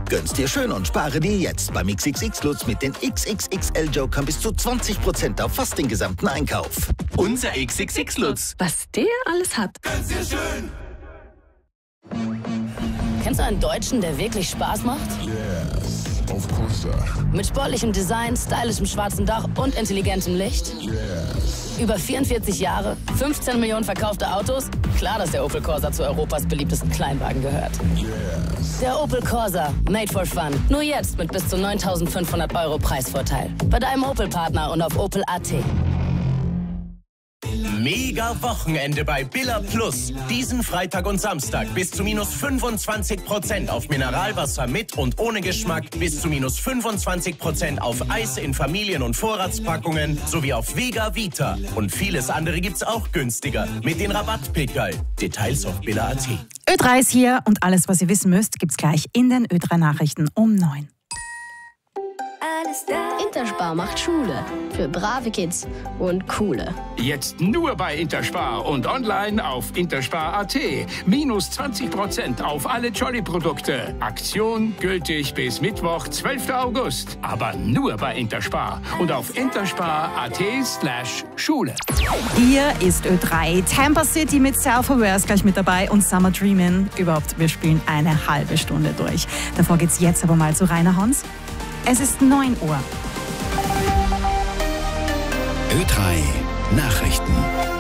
Gönn's dir schön und spare dir jetzt beim XXX Lutz mit den XXXL Jokern bis zu 20% auf fast den gesamten Einkauf. Unser XXX Lutz. Was der alles hat. Gönn's dir schön. Kennst du einen Deutschen, der wirklich Spaß macht? Yes, of course. Mit sportlichem Design, stylischem schwarzen Dach und intelligentem Licht? Yes. Über 44 Jahre, 15 Millionen verkaufte Autos? Klar, dass der Opel Corsa zu Europas beliebtesten Kleinwagen gehört. Yes. Der Opel Corsa, made for fun. Nur jetzt mit bis zu 9.500 € Preisvorteil. Bei deinem Opel-Partner und auf opel.at. Mega Wochenende bei Billa Plus. Diesen Freitag und Samstag bis zu minus 25% auf Mineralwasser mit und ohne Geschmack, bis zu minus 25% auf Eis in Familien- und Vorratspackungen sowie auf Vega Vita. Und vieles andere gibt's auch günstiger mit den Rabattpickerl. Details auf billa.at. Ö3 ist hier und alles, was ihr wissen müsst, gibt's gleich in den Ö3 Nachrichten um 9. Interspar macht Schule. Für brave Kids und coole. Jetzt nur bei Interspar und online auf interspar.at. Minus 20% auf alle Jolly-Produkte. Aktion gültig bis Mittwoch, 12. August. Aber nur bei Interspar und auf interspar.at/Schule. Hier ist Ö3. Tampa City mit Self-Aware ist gleich mit dabei und Summer Dreamin'. Überhaupt, wir spielen eine halbe Stunde durch. Davor geht's jetzt aber mal zu Rainer Hans. Es ist 9 Uhr. Ö3 Nachrichten.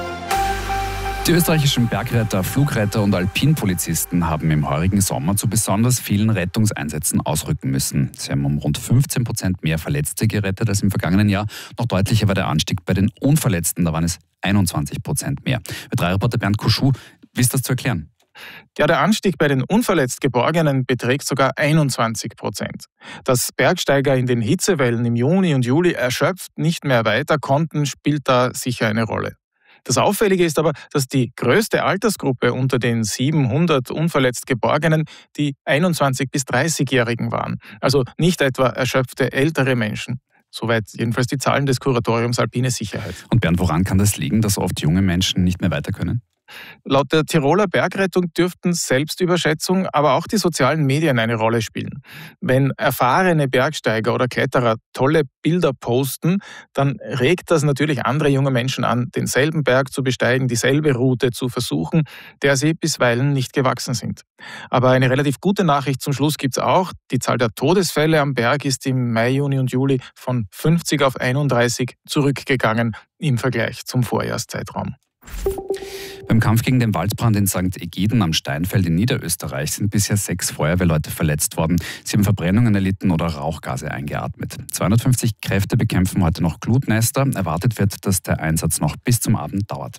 Die österreichischen Bergretter, Flugretter und Alpinpolizisten haben im heurigen Sommer zu besonders vielen Rettungseinsätzen ausrücken müssen. Sie haben um rund 15% mehr Verletzte gerettet als im vergangenen Jahr. Noch deutlicher war der Anstieg bei den Unverletzten, da waren es 21% mehr. Ö3-Reporter Bernd Kuschuh, wie ist das zu erklären? Ja, der Anstieg bei den unverletzt Geborgenen beträgt sogar 21%. Dass Bergsteiger in den Hitzewellen im Juni und Juli erschöpft nicht mehr weiter konnten, spielt da sicher eine Rolle. Das Auffällige ist aber, dass die größte Altersgruppe unter den 700 unverletzt Geborgenen die 21- bis 30-Jährigen waren. Also nicht etwa erschöpfte ältere Menschen. Soweit jedenfalls die Zahlen des Kuratoriums Alpine Sicherheit. Und Bernd, woran kann das liegen, dass oft junge Menschen nicht mehr weiter können? Laut der Tiroler Bergrettung dürften Selbstüberschätzung, aber auch die sozialen Medien eine Rolle spielen. Wenn erfahrene Bergsteiger oder Kletterer tolle Bilder posten, dann regt das natürlich andere junge Menschen an, denselben Berg zu besteigen, dieselbe Route zu versuchen, der sie bisweilen nicht gewachsen sind. Aber eine relativ gute Nachricht zum Schluss gibt es auch. Die Zahl der Todesfälle am Berg ist im Mai, Juni und Juli von 50 auf 31 zurückgegangen im Vergleich zum Vorjahreszeitraum. Beim Kampf gegen den Waldbrand in St. Egiden am Steinfeld in Niederösterreich sind bisher 6 Feuerwehrleute verletzt worden. Sie haben Verbrennungen erlitten oder Rauchgase eingeatmet. 250 Kräfte bekämpfen heute noch Glutnester. Erwartet wird, dass der Einsatz noch bis zum Abend dauert.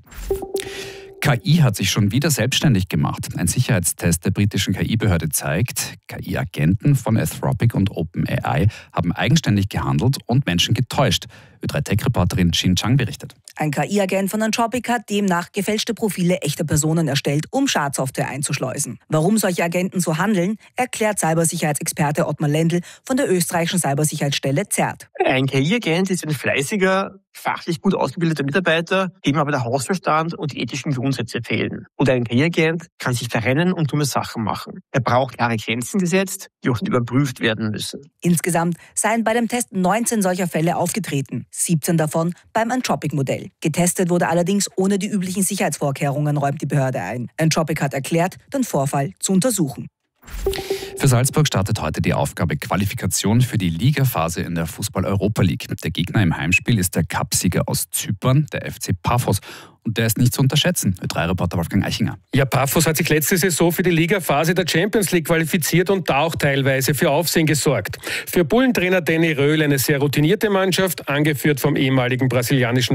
KI hat sich schon wieder selbstständig gemacht. Ein Sicherheitstest der britischen KI-Behörde zeigt, KI-Agenten von Anthropic und OpenAI haben eigenständig gehandelt und Menschen getäuscht. Ö3-Tech-Reporterin Xin Chang berichtet. Ein KI-Agent von Anthropic hat demnach gefälschte Profile echter Personen erstellt, um Schadsoftware einzuschleusen. Warum solche Agenten so handeln, erklärt Cybersicherheitsexperte Ottmar Lendl von der österreichischen Cybersicherheitsstelle ZERT. Ein KI-Agent ist ein fleißiger, fachlich gut ausgebildeter Mitarbeiter, dem aber der Hausverstand und die ethischen Grundsätze fehlen. Und ein KI-Agent kann sich verrennen und dumme Sachen machen. Er braucht klare Grenzen gesetzt, die auch überprüft werden müssen. Insgesamt seien bei dem Test 19 solcher Fälle aufgetreten, 17 davon beim Anthropic-Modell. Getestet wurde allerdings ohne die üblichen Sicherheitsvorkehrungen, räumt die Behörde ein. Anthropic hat erklärt, den Vorfall zu untersuchen. Für Salzburg startet heute die Aufgabe Qualifikation für die Ligaphase in der Fußball-Europa League. Der Gegner im Heimspiel ist der Cupsieger aus Zypern, der FC Paphos. Und der ist nicht zu unterschätzen. Ö3-Reporter Wolfgang Eichinger. Ja, Paphos hat sich letzte Saison für die Ligaphase der Champions League qualifiziert und da auch teilweise für Aufsehen gesorgt. Für Bullentrainer Danny Röhl eine sehr routinierte Mannschaft, angeführt vom ehemaligen brasilianischen